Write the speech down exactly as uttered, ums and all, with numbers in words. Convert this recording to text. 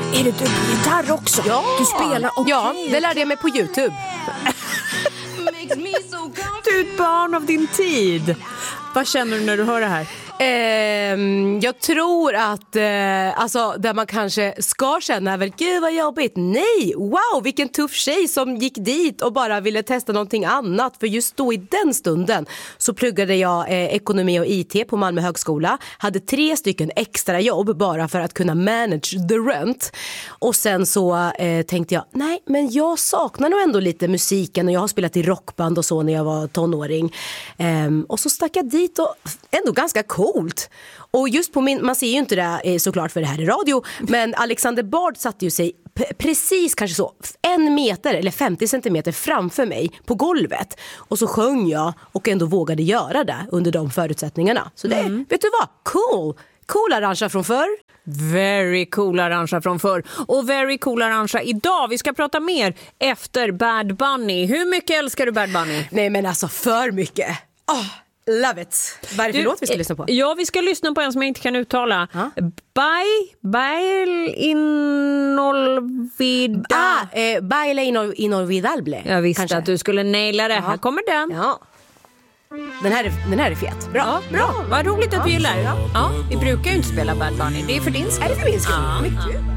Är det dubbelgitarr också? Ja. Du spelar okay. Ja, det lärde jag mig på YouTube. Du är ett barn av din tid. Vad känner du när du hör det här? Eh, jag tror att eh, alltså, där man kanske ska känna är väl, gud vad jobbigt. Nej, wow, vilken tuff tjej som gick dit och bara ville testa någonting annat. För just då i den stunden så pluggade jag eh, ekonomi och I T på Malmö högskola. Hade tre stycken extra jobb bara för att kunna manage the rent. Och sen så eh, tänkte jag, nej men jag saknar nog ändå lite musiken. Och jag har spelat i rockband och så när jag var tonåring. eh, Och så stack jag dit och ändå ganska cool. Coolt. Och just på min, man ser ju inte det såklart för det här i radio, men Alexander Bard satte ju sig p- precis kanske så en meter eller femtio centimeter framför mig på golvet. Och så sjöng jag och ändå vågade göra det under de förutsättningarna. Så det, mm. vet du vad? Cool. Cool arrangea från förr. Very cool arrangea från förr. Och very cool arrangea idag. Vi ska prata mer efter Bad Bunny. Hur mycket älskar du Bad Bunny? Nej men alltså för mycket. Åh. Oh. Love it. Vad är det för låt vi ska lyssna på? Ja, vi ska lyssna på en som jag inte kan uttala. Huh? Bye, Bail Inolvidable. Ah, eh, Baile Inolvidable. Jag visste kanske. Att du skulle naila det. Ja. Här kommer den. Ja. Den här är, den här är fet. Bra. Ja, bra. Vad roligt att du gillar. Ja. Ja, vi brukar ju inte spela Bad Bunny. Det är för din skull. Är det för min skull? Ja. Mycket.